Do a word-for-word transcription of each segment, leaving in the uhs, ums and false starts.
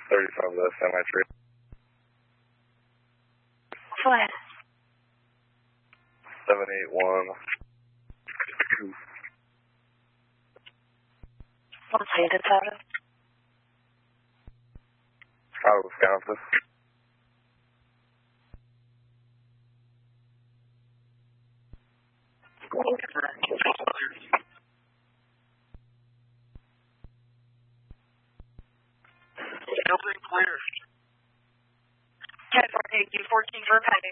thirty-five left, semi-trip. Go ahead. seven eight one. What state it's out of? Out of Wisconsin. Building clear. ten four eight two fourteen for pending.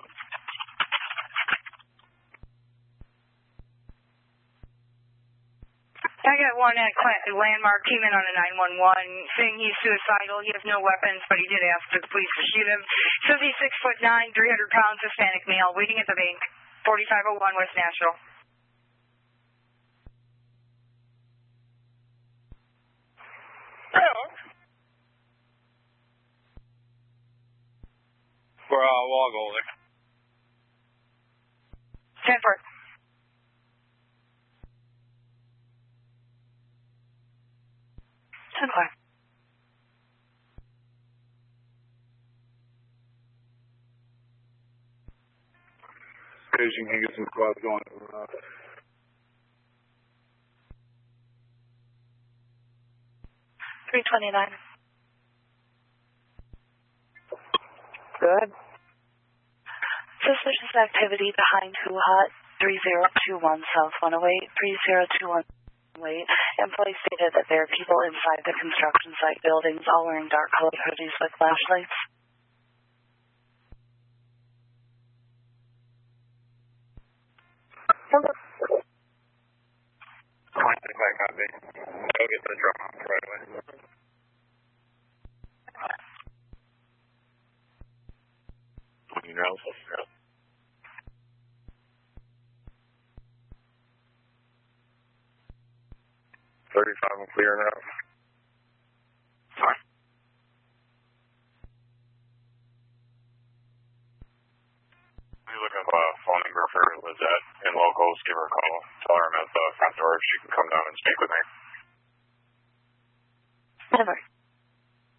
I got one at Landmark, came in on a nine one one, saying he's suicidal, he has no weapons, but he did ask for the police to shoot him. Says he's six foot nine, three hundred pounds, Hispanic male, waiting at the bank, forty-five oh one West National. For uh, wall goalie. ten four. ten four. Because you can get some squads going. Uh, three twenty-nine. Good. Suspicious activity behind Who Hut, three zero two one South one oh eight, three zero two one eight. Employees stated that there are people inside the construction site buildings, all wearing dark colored hoodies with flashlights. Might not be. I'll get the drum off right away. You know, thirty-five and clear now. Fine. You look up a phone number for Lizette in locals, give her a call. Tell her I'm at the front door if she can come down and speak with me. Never.